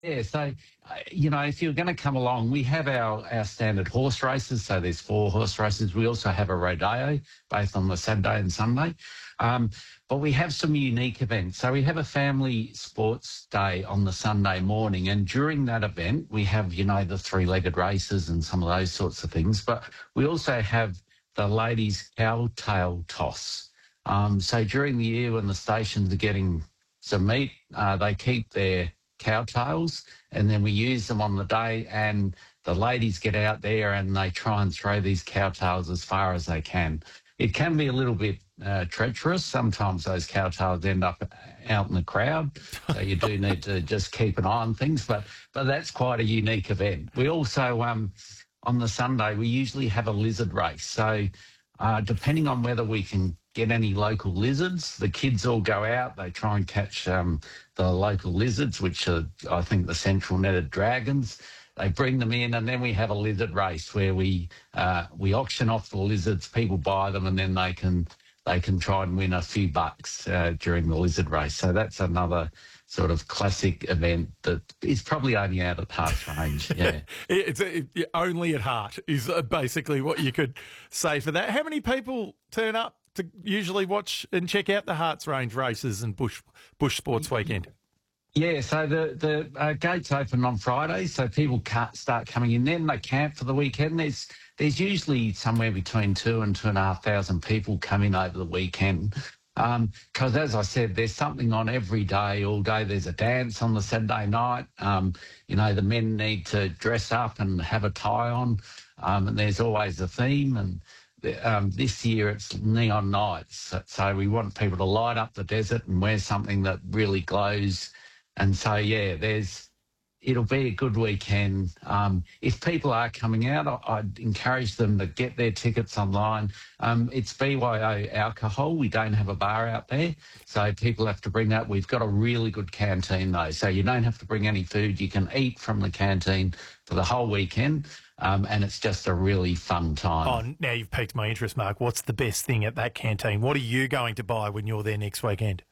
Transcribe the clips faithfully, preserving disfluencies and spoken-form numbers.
Yeah, so, uh, you know, if you're going to come along, we have our, our standard horse races. So there's four horse races. We also have a rodeo, both on the Saturday and Sunday. Um, but we have some unique events. So we have a family sports day on the Sunday morning. And during that event, we have, you know, the three-legged races and some of those sorts of things. But we also have the ladies' cowtail toss. Um, so during the year when the stations are getting some meat, uh, they keep their cowtails and then we use them on the day, and the ladies get out there and they try and throw these cowtails as far as they can. It can be a little bit uh, treacherous. Sometimes those cowtails end up out in the crowd, so you do need to just keep an eye on things, but but that's quite a unique event. We also, um, on the Sunday, we usually have a lizard race. So uh, depending on whether we can get any local lizards, the kids all go out, they try and catch um, the local lizards, which are, I think, the central netted dragons. They bring them in, and then we have a lizard race where we uh, we auction off the lizards, people buy them, and then they can they can try and win a few bucks uh, during the lizard race. So that's another sort of classic event that is probably only out at Harts Range. Yeah, it's it, only at Hart is basically what you could say for that. How many people turn up to usually watch and check out the Harts Range races and bush bush sports weekend? Yeah, so the, the uh, gates open on Friday, so people can't start coming in then. They camp for the weekend. There's there's usually somewhere between two and two and a half thousand people come in over the weekend. Because, um, as I said, there's something on every day, all day. There's a dance on the Saturday night. Um, you know, the men need to dress up and have a tie on, um, and there's always a theme. And Um, this year it's neon nights, so we want people to light up the desert and wear something that really glows. And so, yeah, there's it'll be a good weekend. Um, if people are coming out, I, I'd encourage them to get their tickets online. Um, it's B Y O alcohol. We don't have a bar out there, so people have to bring that. We've got a really good canteen, though, so you don't have to bring any food. You can eat from the canteen for the whole weekend. Um, and it's just a really fun time. Oh, now you've piqued my interest, Mark. What's the best thing at that canteen? What are you going to buy when you're there next weekend?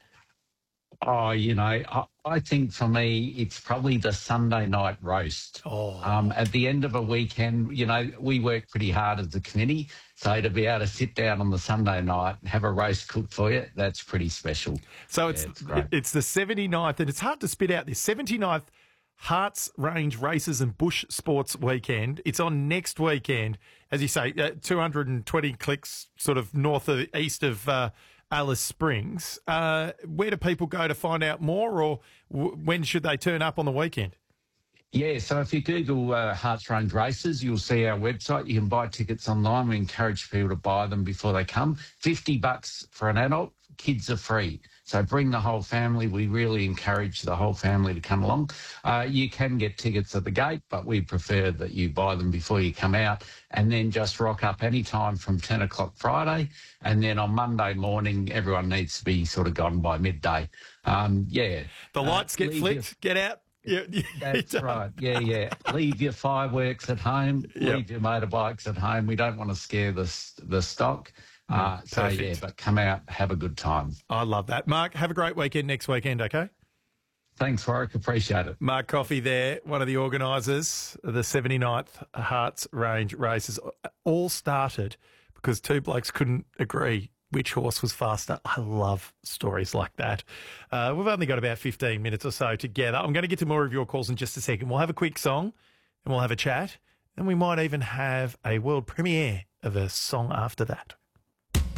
Oh, you know, I, I think for me, it's probably the Sunday night roast. Oh. Um, at the end of a weekend, you know, we work pretty hard as a committee. So to be able to sit down on the Sunday night and have a roast cooked for you, that's pretty special. So it's, yeah, it's, great. it's the seventy-ninth, and it's hard to spit out this, seventy-ninth Harts Range Races and Bush Sports Weekend. It's on next weekend. As you say, uh, two hundred twenty clicks sort of north of east of uh, Alice Springs. Uh, where do people go to find out more, or w- when should they turn up on the weekend? Yeah, so if you Google uh, Harts Range Races, you'll see our website. You can buy tickets online. We encourage people to buy them before they come. fifty bucks for an adult. Kids are free. So bring the whole family. We really encourage the whole family to come along. Uh, you can get tickets at the gate, but we prefer that you buy them before you come out, and then just rock up any time from ten o'clock Friday. And then on Monday morning, everyone needs to be sort of gone by midday. Um, yeah. The lights uh, get flicked. Your, get out. Yeah, that's right. Yeah, yeah. Leave your fireworks at home. Yep. Leave your motorbikes at home. We don't want to scare the, the stock. Uh, so, Perfect. yeah, but come out, have a good time. I love that. Mark, have a great weekend next weekend, okay? Thanks, Warwick. Appreciate it. Mark Coffey there, one of the organisers of the seventy-ninth Harts Range Races. All started because two blokes couldn't agree which horse was faster. I love stories like that. Uh, we've only got about fifteen minutes or so together. I'm going to get to more of your calls in just a second. We'll have a quick song and we'll have a chat, and we might even have a world premiere of a song after that.